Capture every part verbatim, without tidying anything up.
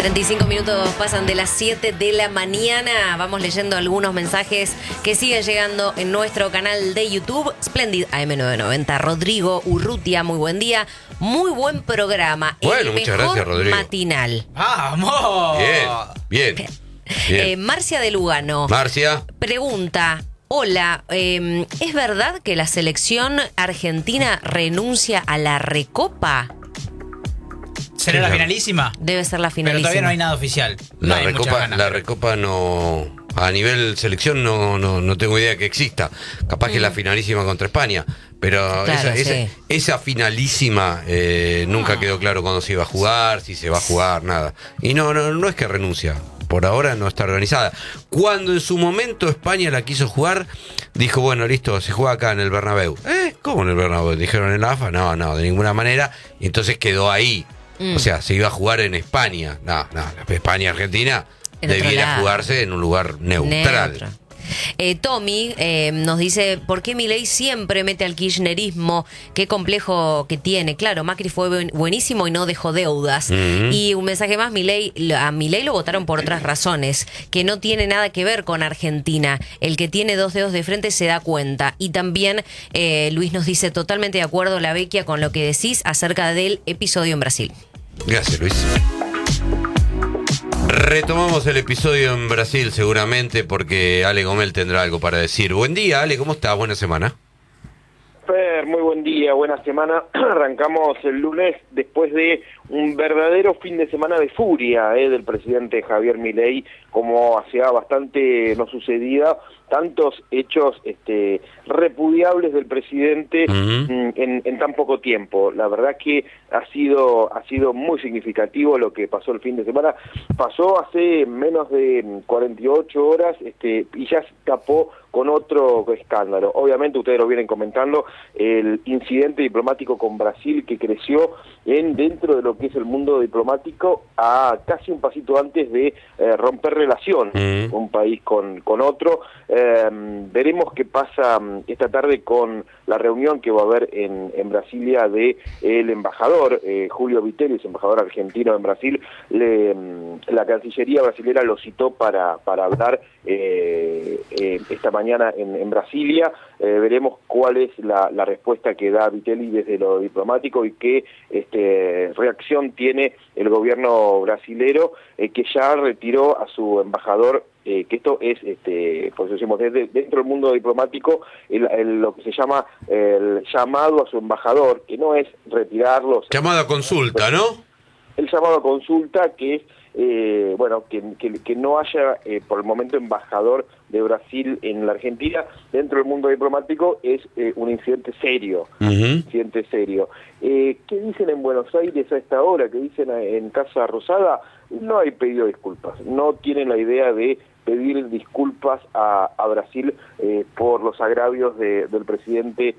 treinta y cinco minutos pasan de las siete de la mañana. Vamos leyendo algunos mensajes que siguen llegando en nuestro canal de YouTube. Splendid A M novecientos noventa. Rodrigo Urrutia, muy buen día. Muy buen programa. Bueno, El muchas mejor gracias, Rodrigo. matinal. ¡Vamos! Bien, bien. bien. Eh, Marcia de Lugano. Marcia. Pregunta. Hola, eh, ¿es verdad que la selección argentina renuncia a la Recopa? ¿Será la finalísima? Debe ser la Pero finalísima. todavía no hay nada oficial. No La hay muchas recopa, ganas. la recopa no. A nivel selección no, no, no tengo idea que exista. Capaz que Mm. la finalísima contra España. Pero Claro, esa, esa, sí. esa finalísima eh, nunca Ah. quedó claro cuándo se iba a jugar, si se va a jugar, nada. Y no, no, no es que renuncia. Por ahora no está organizada. Cuando en su momento España la quiso jugar, dijo, bueno, listo, se juega acá en el Bernabéu. ¿Eh? ¿Cómo en el Bernabéu? Dijeron en la A F A, no, no, de ninguna manera. Y entonces quedó ahí. Mm. O sea, se iba a jugar en España. No, no, España-Argentina En otro debiera lado. jugarse en un lugar neutral. Neutro. Eh, Tommy eh, nos dice, ¿por qué Milei siempre mete al kirchnerismo? Qué complejo que tiene. Claro, Macri fue buen- buenísimo y no dejó deudas. Mm. Y un mensaje más, Milei, a Milei lo votaron por otras razones, que no tiene nada que ver con Argentina. El que tiene dos dedos de frente se da cuenta. Y también eh, Luis nos dice, totalmente de acuerdo, la Vecchia, con lo que decís acerca del episodio en Brasil. Gracias, Luis. Retomamos el episodio en Brasil seguramente porque Ale Gomel tendrá algo para decir. Buen día, Ale, ¿cómo estás? Buena semana. Fer, muy buen día, buena semana. Arrancamos el lunes después de un verdadero fin de semana de furia eh, del presidente Javier Milei, como hacía bastante no sucedía, tantos hechos este, repudiables del presidente Uh-huh. mm, en, en tan poco tiempo. La verdad que ha sido ha sido muy significativo lo que pasó el fin de semana. Pasó hace menos de cuarenta y ocho horas este, y ya se tapó con otro escándalo. Obviamente ustedes lo vienen comentando, el incidente diplomático con Brasil que creció en dentro de lo que es el mundo diplomático a casi un pasito antes de eh, romper relación Mm. un país con, con otro. Eh, veremos qué pasa mm, esta tarde con la reunión que va a haber en, en Brasilia de el embajador eh, Julio Vitelis, embajador argentino en Brasil. Le, mm, la Cancillería brasilera lo citó para, para hablar eh, eh, esta mañana en, en Brasilia. Eh, veremos cuál es la, la respuesta que da Vitelli desde lo diplomático y qué este, reacción tiene el gobierno brasilero, eh, que ya retiró a su embajador, eh, que esto es, este, por eso decimos, desde, dentro del mundo diplomático, el, el, lo que se llama el llamado a su embajador, que no es retirarlo. Llamada a consulta, ¿no? El llamado a consulta, que es, eh, bueno, que, que, que no haya eh, por el momento embajador de Brasil en la Argentina, dentro del mundo diplomático, es eh, un incidente serio, Uh-huh. incidente serio. Eh, ¿Qué dicen en Buenos Aires a esta hora? ¿Qué dicen en Casa Rosada? No hay pedido de disculpas, no tienen la idea de pedir disculpas a, a Brasil eh, por los agravios de, del presidente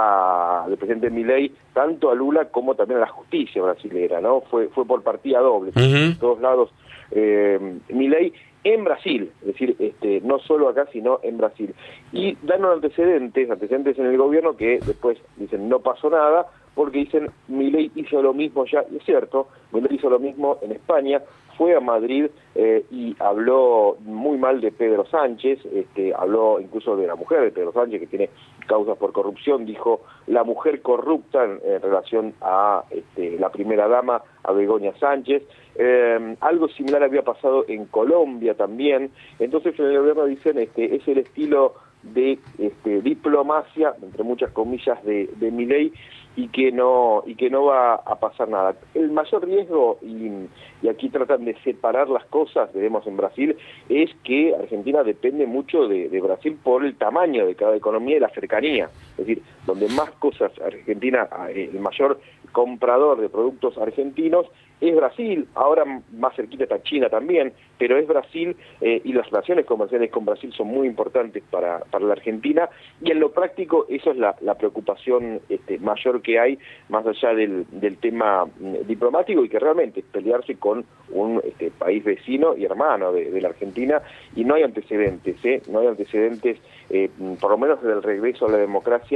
a, del presidente Milei, tanto a Lula como también a la justicia brasilera, ¿no? Fue fue por partida doble, Uh-huh. por todos lados. Eh, Milei en Brasil, es decir, este, no solo acá, sino en Brasil. Y dan antecedentes, antecedentes en el gobierno que después dicen no pasó nada, porque dicen Milei hizo lo mismo ya, y es cierto, Milei hizo lo mismo en España, fue a Madrid eh, y habló muy mal de Pedro Sánchez, este, habló incluso de la mujer de Pedro Sánchez, que tiene causas por corrupción, dijo la mujer corrupta en, en relación a este, la primera dama, a Begoña Sánchez. Eh, algo similar había pasado en Colombia también. Entonces en el gobierno dicen este es el estilo de este, diplomacia, entre muchas comillas, de, de Milei, y que no y que no va a pasar nada. El mayor riesgo, y, y aquí tratan de separar las cosas, veremos en Brasil, es que Argentina depende mucho de, de Brasil por el tamaño de cada economía y la cercanía. Es decir, donde más cosas Argentina, el mayor comprador de productos argentinos es Brasil, ahora más cerquita está China también, pero es Brasil, eh, y las relaciones comerciales con Brasil son muy importantes para, para la Argentina, y en lo práctico eso es la, la preocupación este, mayor que hay, más allá del, del tema mm, diplomático, y que realmente es pelearse con un este, país vecino y hermano de, de la Argentina, y no hay antecedentes, ¿eh? no hay antecedentes, eh, por lo menos desde el regreso a la democracia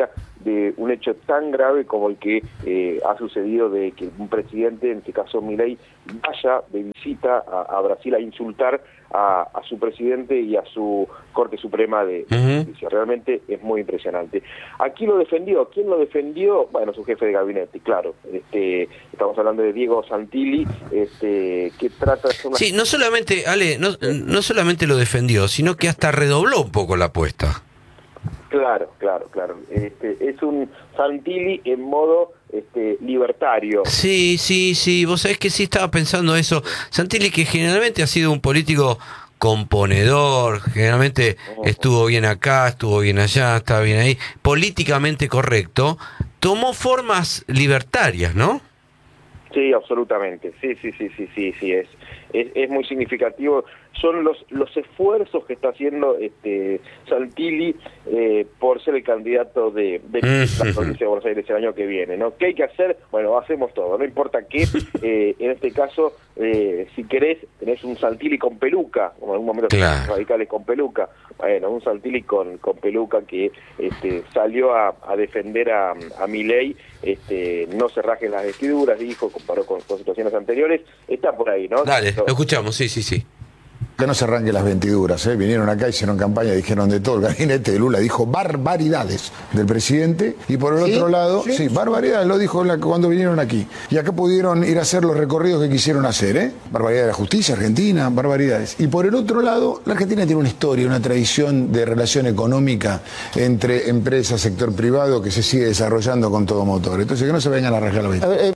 de un hecho tan grave como el que eh, ha sucedido de que un presidente, en este caso Milei, vaya de visita a, a Brasil a insultar a, a su presidente y a su Corte Suprema de Justicia. Uh-huh. Realmente es muy impresionante. ¿A quién lo defendió? ¿Quién lo defendió? Bueno, su jefe de gabinete, claro. Este, estamos hablando de Diego Santilli, este, que trata de hacer una... Sí, no solamente, Ale, no, no solamente lo defendió, sino que hasta redobló un poco la apuesta. Claro, claro, claro. Este, es un Santilli en modo este, libertario. Sí, sí, sí. Vos sabés que sí estaba pensando eso. Santilli, que generalmente ha sido un político componedor, generalmente estuvo bien acá, estuvo bien allá, estaba bien ahí, políticamente correcto, tomó formas libertarias, ¿no? Sí, absolutamente. Sí, sí, sí, sí, sí, sí, es, es, es muy significativo. Son los los esfuerzos que está haciendo este Santilli eh, por ser el candidato de, de la provincia de Buenos Aires el año que viene, ¿no? ¿Qué hay que hacer? Bueno, hacemos todo, no importa qué. Eh, en este caso, eh, si querés, tenés un Santilli con peluca, como en algún momento claro. radicales con peluca. Bueno, un Santilli con, con peluca que este, salió a, a defender a, a Milei, este, no se rajen las vestiduras, dijo, comparó con, con situaciones anteriores. Está por ahí, ¿no? Dale, lo escuchamos, sí, sí, sí. Que no se arranquen las ventiduras, ¿eh? Vinieron acá, hicieron campaña, dijeron de todo. El gabinete de Lula dijo barbaridades del presidente, y por el ¿Sí? otro lado, sí, sí barbaridades, lo dijo la, cuando vinieron aquí. Y acá pudieron ir a hacer los recorridos que quisieron hacer, ¿eh? Barbaridades de la justicia argentina, barbaridades. Y por el otro lado, la Argentina tiene una historia, una tradición de relación económica entre empresas, sector privado, que se sigue desarrollando con todo motor. Entonces, que no se vengan a arreglar la ventana.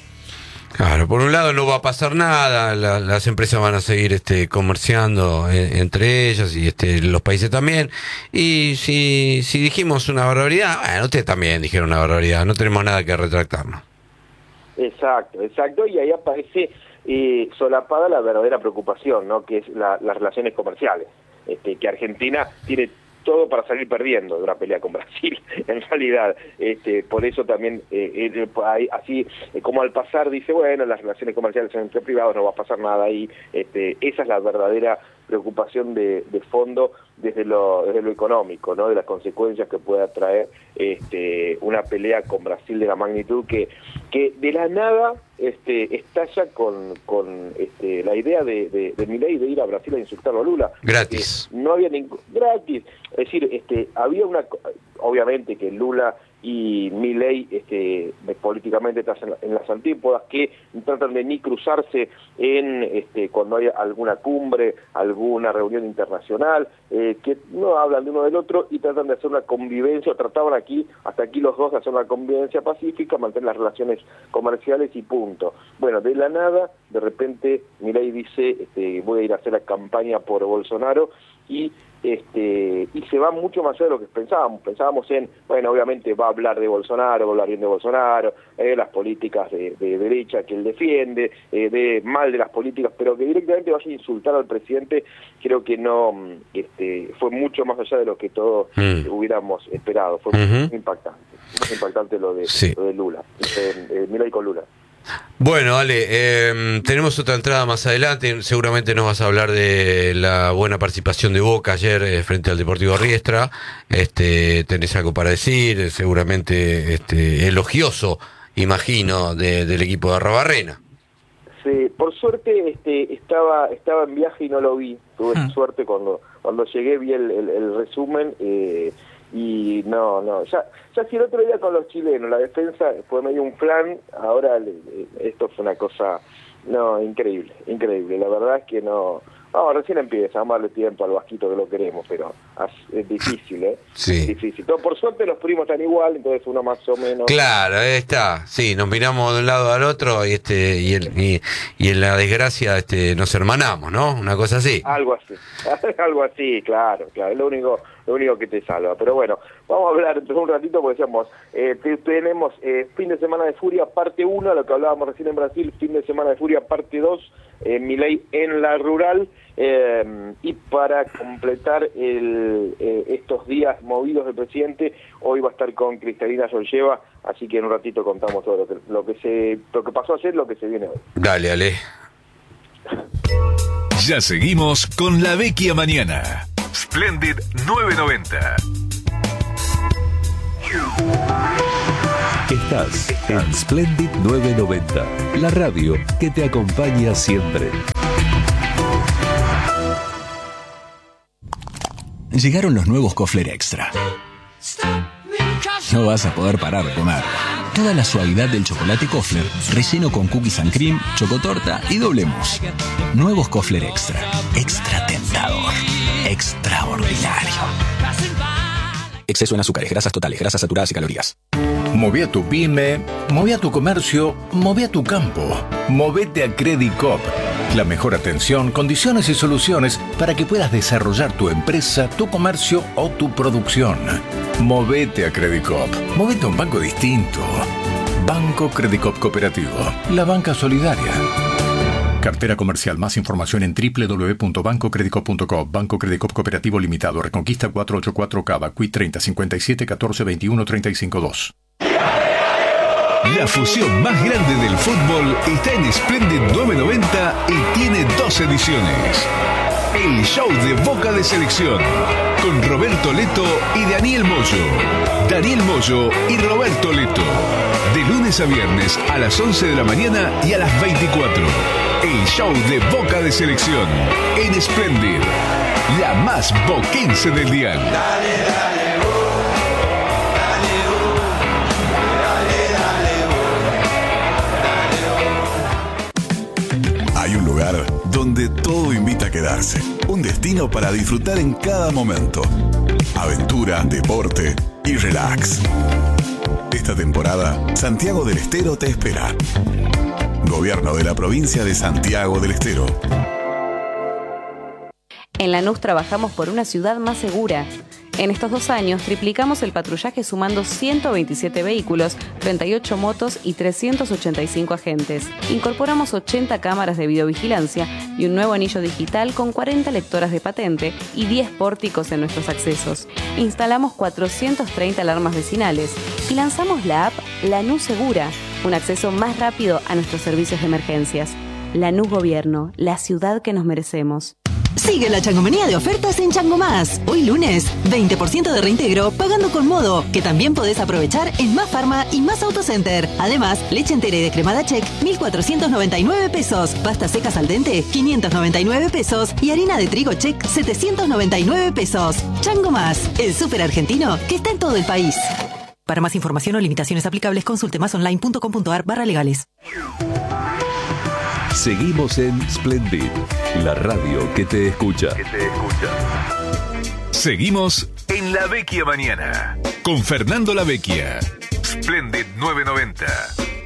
Claro, por un lado no va a pasar nada, la, las empresas van a seguir este, comerciando eh, entre ellas y este, los países también. Y si, si dijimos una barbaridad, bueno, ustedes también dijeron una barbaridad, no tenemos nada que retractarnos. Exacto, exacto, y ahí aparece eh, solapada la verdadera preocupación, ¿no? Que es la, las relaciones comerciales, este, que Argentina tiene todo para salir perdiendo de una pelea con Brasil, en realidad. Este, por eso también, eh, eh, hay, así eh, como al pasar dice, bueno, las relaciones comerciales entre privados, no va a pasar nada ahí. Este, esa es la verdadera preocupación de, de fondo desde lo, desde lo económico, ¿no? De las consecuencias que pueda traer este, una pelea con Brasil de la magnitud que, que de la nada este, estalla con, con este, la idea de, de, de Milei de ir a Brasil a insultarlo a Lula. Gratis. Eh, no había ningún... Gratis. Es decir, este, había una... Obviamente que Lula y Milei este, políticamente están en, la, en las antípodas, que tratan de ni cruzarse en este, cuando hay alguna cumbre, alguna reunión internacional, eh, que no hablan de uno del otro y tratan de hacer una convivencia, trataban aquí, hasta aquí los dos, de hacer una convivencia pacífica, mantener las relaciones comerciales y punto. Bueno, de la nada, de repente Milei dice, este, voy a ir a hacer la campaña por Bolsonaro, y este y se va mucho más allá de lo que pensábamos. Pensábamos en, bueno, obviamente va a hablar de Bolsonaro, va a hablar bien de Bolsonaro, eh, las políticas de, de derecha que él defiende, eh, de mal de las políticas, pero que directamente vaya a insultar al presidente, creo que no, este fue mucho más allá de lo que todos mm. hubiéramos esperado. Fue uh-huh. muy impactante, muy impactante lo de, sí. lo de Lula, eh, eh, Milei con Lula. Bueno, Ale, eh, tenemos otra entrada más adelante, seguramente nos vas a hablar de la buena participación de Boca ayer eh, frente al Deportivo Riestra. Este, tenés algo para decir, seguramente este, elogioso, imagino, de, del equipo de Arrobarrena. Sí, por suerte este, estaba estaba en viaje y no lo vi, tuve hmm. suerte cuando cuando llegué, vi el, el, el resumen, eh, y no, no, ya ya si el otro día con los chilenos, la defensa fue medio un flan, ahora esto fue una cosa, no, increíble, increíble, la verdad es que no, no, recién empieza, vamos a darle tiempo al Vasquito que lo queremos, pero es difícil, ¿eh? Sí. Es difícil. Pero por suerte los primos están igual, entonces uno más o menos... Claro, ahí está, sí, nos miramos de un lado al otro y este y, el, y, y en la desgracia este nos hermanamos, ¿no? Una cosa así. Algo así, algo así, claro, claro, es lo único, lo único que te salva. Pero bueno, vamos a hablar dentro de un ratito porque decíamos, eh, tenemos eh, fin de semana de furia parte uno, lo que hablábamos recién en Brasil, fin de semana de furia parte dos, eh, Milei en la rural, eh, y para completar el, eh, estos días movidos del presidente, hoy va a estar con Cristalina Georgieva, así que en un ratito contamos todo lo que, lo que se lo que pasó ayer, lo que se viene hoy. Dale, Ale. Ya seguimos con La Vecchia Mañana. Splendid nueve noventa. Estás en Splendid novecientos noventa, la radio que te acompaña siempre. Llegaron los nuevos Kofler Extra. No vas a poder parar de comer. Toda la suavidad del chocolate Kofler, relleno con cookies and cream, chocotorta y doble mousse. Nuevos Kofler Extra. Extra tentador. Extraordinario. Exceso en azúcares, grasas totales, grasas saturadas y calorías. Moví a tu pyme, moví a tu comercio, moví a tu campo. Movete a Credicop. La mejor atención, condiciones y soluciones para que puedas desarrollar tu empresa, tu comercio o tu producción. Movete a Credicop. Movete a un banco distinto. Banco Credicop Cooperativo. La banca solidaria. Cartera comercial. Más información en doble u doble u doble u punto banco credicop punto com. Banco Credicop Cooperativo Limitado. Reconquista cuatrocientos ochenta y cuatro Cava. Q I treinta cincuenta y siete catorce veintiuno treinta y cinco dos. La fusión más grande del fútbol está en Splendid novecientos noventa y tiene dos ediciones. El show de Boca de Selección, con Roberto Leto y Daniel Moyo. Daniel Moyo y Roberto Leto. De lunes a viernes a las once de la mañana y a las veinticuatro. El show de Boca de Selección en Splendid, la más boquense del dial. Dale, dale. Hay un lugar donde todo invita a quedarse. Un destino para disfrutar en cada momento. Aventura, deporte y relax. Esta temporada, Santiago del Estero te espera. Gobierno de la provincia de Santiago del Estero. En Lanús trabajamos por una ciudad más segura. En estos dos años triplicamos el patrullaje sumando ciento veintisiete vehículos, treinta y ocho motos y trescientos ochenta y cinco agentes. Incorporamos ochenta cámaras de videovigilancia y un nuevo anillo digital con cuarenta lectoras de patente y diez pórticos en nuestros accesos. Instalamos cuatrocientas treinta alarmas vecinales y lanzamos la app Lanús Segura, un acceso más rápido a nuestros servicios de emergencias. Lanús Gobierno, la ciudad que nos merecemos. Sigue la changomanía de ofertas en Chango Más. Hoy lunes, veinte por ciento de reintegro pagando con Modo, que también podés aprovechar en Más Farma y Más Autocenter. Además, leche entera y descremada Check, mil cuatrocientos noventa y nueve pesos. Pastas secas al dente, quinientos noventa y nueve pesos. Y harina de trigo Check, setecientos noventa y nueve pesos. Chango Más, el súper argentino que está en todo el país. Para más información o limitaciones aplicables, consulte masonline punto com punto ar barra legales. Seguimos en Splendid, la radio que te escucha. Que te escucha. Seguimos en La Vecchia Mañana, con Fernando La Vecchia. Splendid novecientos noventa.